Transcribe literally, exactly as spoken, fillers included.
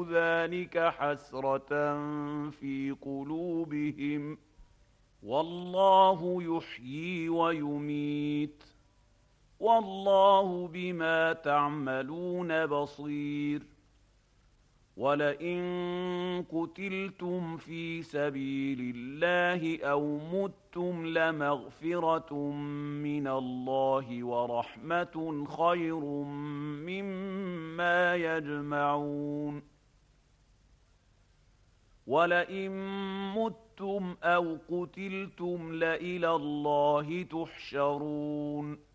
ذلك حسرة في قلوبهم، والله يحيي ويميت، والله بما تعملون بصير. ولئن قتلتم في سبيل الله أو متم لمغفرة من الله ورحمة خير مما يجمعون. ولئن متم أو قتلتم لإلى الله تحشرون.